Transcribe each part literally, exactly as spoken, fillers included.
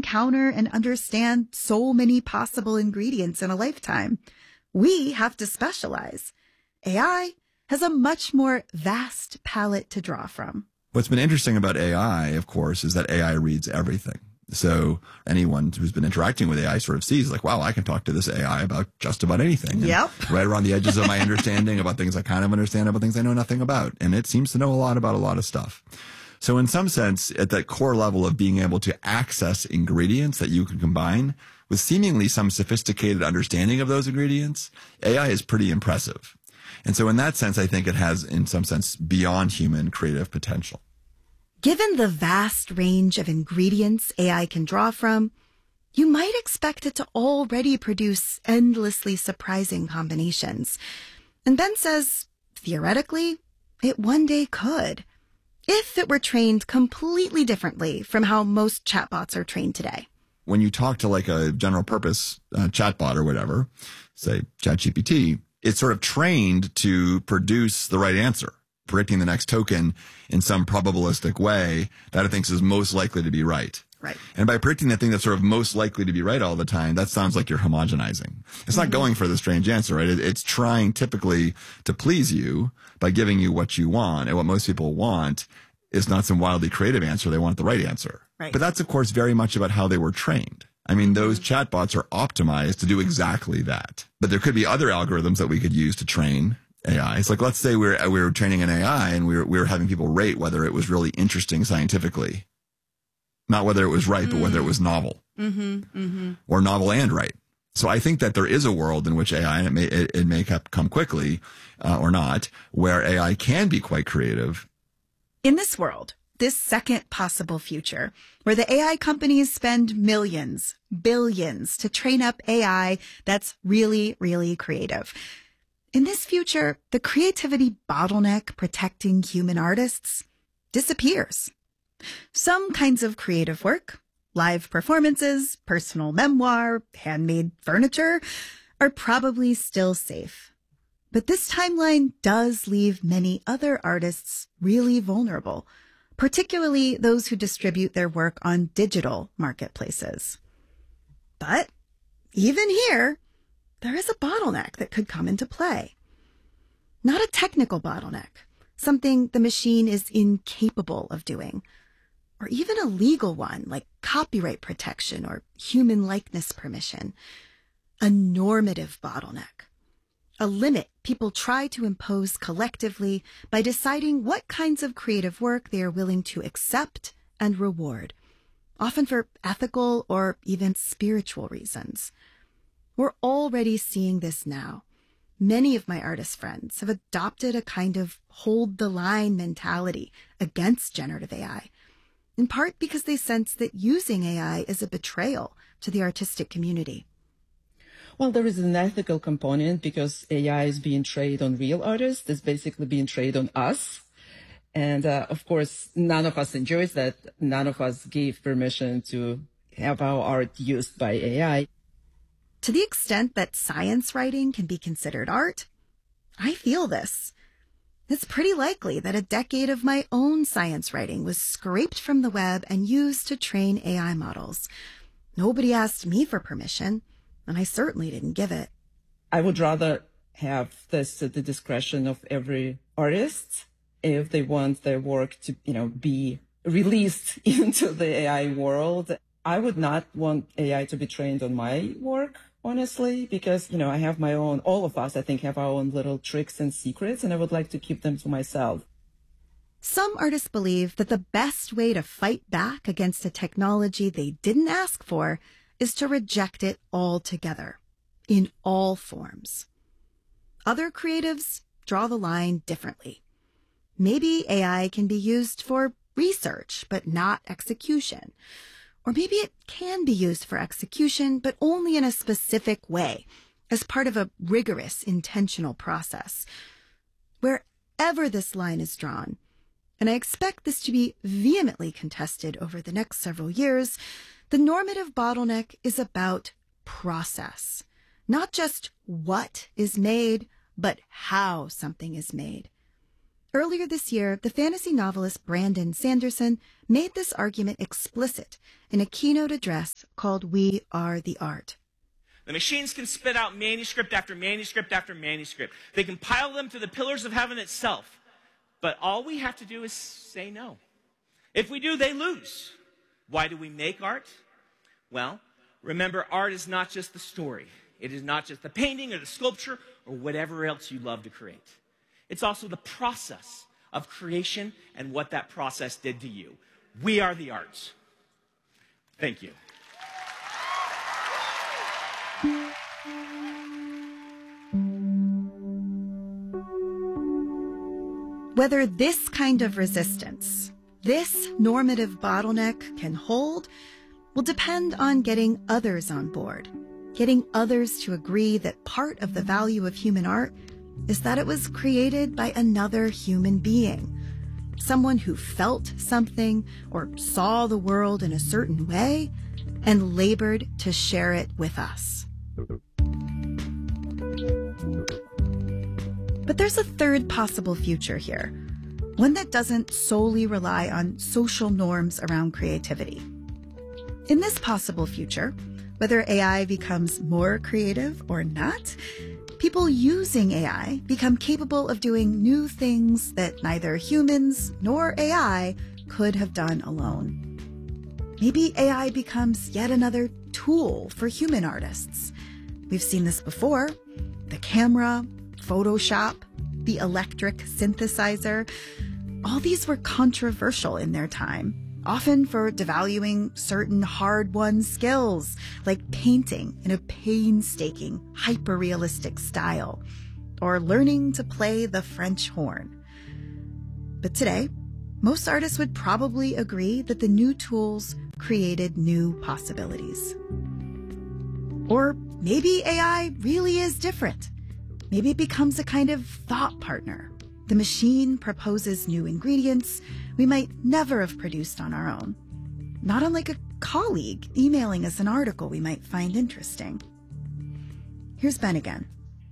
encounter and understand so many possible ingredients in a lifetime. We have to specialize. A I has a much more vast palette to draw from. What's been interesting about A I, of course, is that A I reads everything. So anyone who's been interacting with A I sort of sees like, wow, I can talk to this A I about just about anything. And yep. Right around the edges of my understanding about things I kind of understand, about things I know nothing about. And it seems to know a lot about a lot of stuff. So in some sense, at that core level of being able to access ingredients that you can combine with seemingly some sophisticated understanding of those ingredients, A I is pretty impressive. And so in that sense, I think it has, in some sense, beyond human creative potential. Given the vast range of ingredients A I can draw from, you might expect it to already produce endlessly surprising combinations. And Ben says, theoretically, it one day could, if it were trained completely differently from how most chatbots are trained today. When you talk to like a general purpose uh, chatbot or whatever, say ChatGPT, it's sort of trained to produce the right answer, predicting the next token in some probabilistic way that it thinks is most likely to be right. Right. And by predicting the thing that's sort of most likely to be right all the time, that sounds like you're homogenizing. It's mm-hmm. not going for the strange answer, right? It, it's trying typically to please you by giving you what you want. And what most people want is not some wildly creative answer. They want the right answer. Right. But that's, of course, very much about how they were trained. I mean, those chatbots are optimized to do exactly that. But there could be other algorithms that we could use to train A I. It's like, let's say we're, we we're training an A I and we were, we were having people rate whether it was really interesting scientifically. Not whether it was right, but whether it was novel. Mm-hmm, mm-hmm. Or novel and right. So I think that there is a world in which A I, and it may, it, it may come quickly uh, or not, where A I can be quite creative. In this world, this second possible future, where the A I companies spend millions, billions to train up A I that's really, really creative. In this future, the creativity bottleneck protecting human artists disappears. Some kinds of creative work, live performances, personal memoir, handmade furniture, are probably still safe. But this timeline does leave many other artists really vulnerable, particularly those who distribute their work on digital marketplaces. But even here, there is a bottleneck that could come into play. Not a technical bottleneck, something the machine is incapable of doing, or even a legal one like copyright protection or human likeness permission. A normative bottleneck, a limit people try to impose collectively by deciding what kinds of creative work they are willing to accept and reward, often for ethical or even spiritual reasons. We're already seeing this now. Many of my artist friends have adopted a kind of hold the line mentality against generative A I, in part because they sense that using A I is a betrayal to the artistic community. Well, there is an ethical component because A I is being trained on real artists. It's basically being trained on us. And uh, of course, none of us enjoys that. None of us gave permission to have our art used by A I. To the extent that science writing can be considered art, I feel this. It's pretty likely that a decade of my own science writing was scraped from the web and used to train A I models. Nobody asked me for permission, and I certainly didn't give it. I would rather have this at the discretion of every artist if they want their work to, you know, be released into the A I world. I would not want A I to be trained on my work, honestly, because, you know, I have my own, all of us, I think, have our own little tricks and secrets, and I would like to keep them to myself. Some artists believe that the best way to fight back against a technology they didn't ask for is to reject it altogether, in all forms. Other creatives draw the line differently. Maybe A I can be used for research, but not execution. Or maybe it can be used for execution, but only in a specific way, as part of a rigorous, intentional process. Wherever this line is drawn, and I expect this to be vehemently contested over the next several years, the normative bottleneck is about process. Not just what is made, but how something is made. Earlier this year, the fantasy novelist Brandon Sanderson made this argument explicit in a keynote address called We Are the Art. The machines can spit out manuscript after manuscript after manuscript. They can pile them to the pillars of heaven itself. But all we have to do is say no. If we do, they lose. Why do we make art? Well, remember, art is not just the story. It is not just the painting or the sculpture or whatever else you love to create. It's also the process of creation and what that process did to you. We are the arts. Thank you. Whether this kind of resistance, this normative bottleneck can hold, will depend on getting others on board, getting others to agree that part of the value of human art is that it was created by another human being, someone who felt something or saw the world in a certain way and labored to share it with us. But there's a third possible future here, one that doesn't solely rely on social norms around creativity. In this possible future, whether A I becomes more creative or not, people using A I become capable of doing new things that neither humans nor A I could have done alone. Maybe A I becomes yet another tool for human artists. We've seen this before. The camera, Photoshop, the electric synthesizer, all these were controversial in their time, often for devaluing certain hard-won skills, like painting in a painstaking, hyper-realistic style, or learning to play the French horn. But today, most artists would probably agree that the new tools created new possibilities. Or maybe A I really is different. Maybe it becomes a kind of thought partner. The machine proposes new ingredients we might never have produced on our own. Not unlike a colleague emailing us an article we might find interesting. Here's Ben again.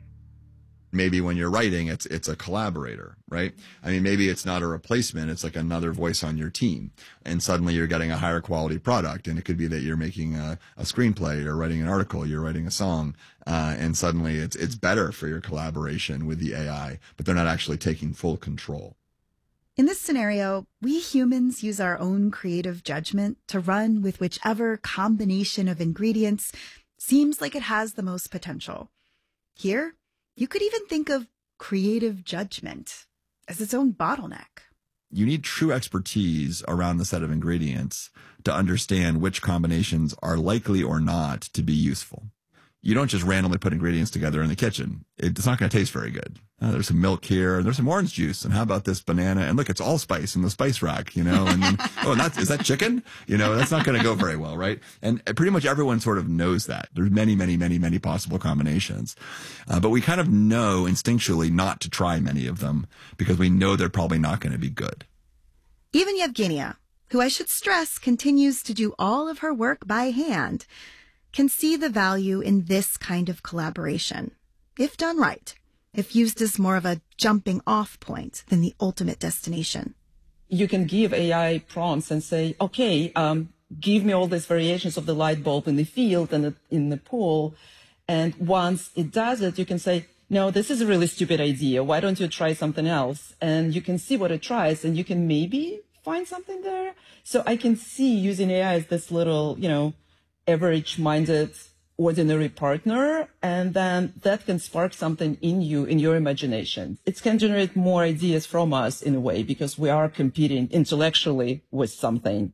Maybe when you're writing, it's it's a collaborator, right? I mean, maybe it's not a replacement. It's like another voice on your team. And suddenly you're getting a higher quality product. And it could be that you're making a, a screenplay, you're writing an article, you're writing a song. Uh, and suddenly it's it's better for your collaboration with the A I, but they're not actually taking full control. In this scenario, we humans use our own creative judgment to run with whichever combination of ingredients seems like it has the most potential. Here, you could even think of creative judgment as its own bottleneck. You need true expertise around the set of ingredients to understand which combinations are likely or not to be useful. You don't just randomly put ingredients together in the kitchen. It's not going to taste very good. Uh, there's some milk here, and there's some orange juice, and how about this banana? And look, it's allspice in the spice rack, you know, and then, oh, and that's, is that chicken? You know, that's not going to go very well, right? And pretty much everyone sort of knows that. There's many, many, many, many possible combinations. Uh, but we kind of know instinctually not to try many of them because we know they're probably not going to be good. Even Yevgenia, who I should stress continues to do all of her work by hand, can see the value in this kind of collaboration, if done right, if used as more of a jumping off point than the ultimate destination. You can give A I prompts and say, okay, um, give me all these variations of the light bulb in the field and in the pool. And once it does it, you can say, no, this is a really stupid idea. Why don't you try something else? And you can see what it tries and you can maybe find something there. So I can see using A I as this little, you know, average-minded, ordinary partner, and then that can spark something in you, in your imagination. It can generate more ideas from us in a way, because we are competing intellectually with something.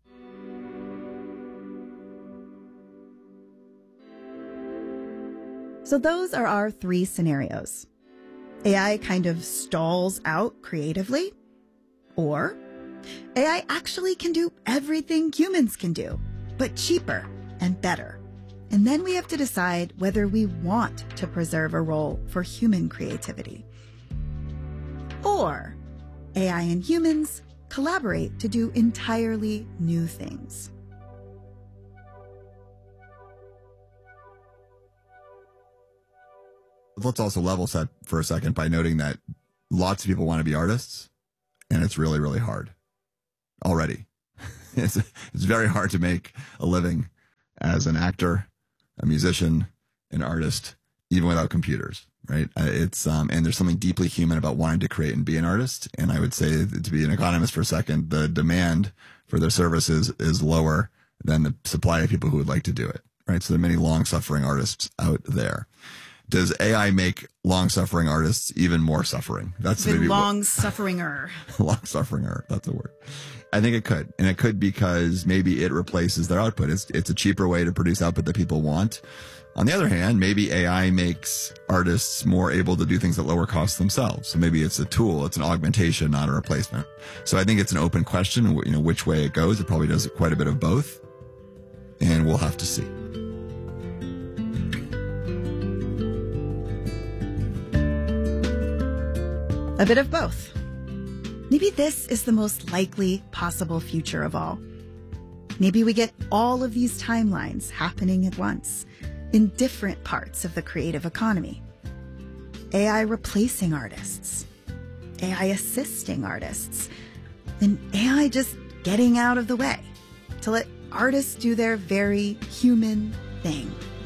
So those are our three scenarios. A I kind of stalls out creatively, or A I actually can do everything humans can do, but cheaper and better. And then we have to decide whether we want to preserve a role for human creativity. Or A I and humans collaborate to do entirely new things. Let's also level set for a second by noting that lots of people want to be artists, and it's really, really hard already. It's, it's very hard to make a living as an actor, a musician, an artist, even without computers, right? Uh, It's um, and there's something deeply human about wanting to create and be an artist. And I would say, to be an economist for a second, the demand for their services is lower than the supply of people who would like to do it, right? So there are many long-suffering artists out there. Does A I make long-suffering artists even more suffering? That's The maybe long-sufferinger. long-sufferinger. That's a word. I think it could. And it could because maybe it replaces their output. It's, it's a cheaper way to produce output that people want. On the other hand, maybe A I makes artists more able to do things at lower cost themselves. So maybe it's a tool, it's an augmentation, not a replacement. So I think it's an open question, you know, which way it goes. It probably does quite a bit of both. And we'll have to see. A bit of both. Maybe this is the most likely possible future of all. Maybe we get all of these timelines happening at once in different parts of the creative economy. A I replacing artists, A I assisting artists, and A I just getting out of the way to let artists do their very human thing.